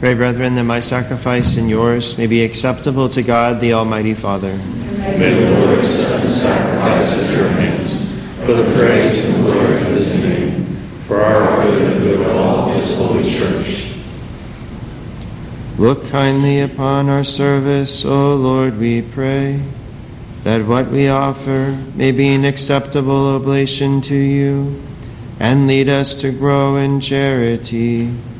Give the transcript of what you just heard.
Pray, brethren, that my sacrifice and yours may be acceptable to God, the Almighty Father. May the Lord accept the sacrifice at your hands, for the praise and glory of his name, for our good and the good of all his holy church. Look kindly upon our service, O Lord, we pray, that what we offer may be an acceptable oblation to you, and lead us to grow in charity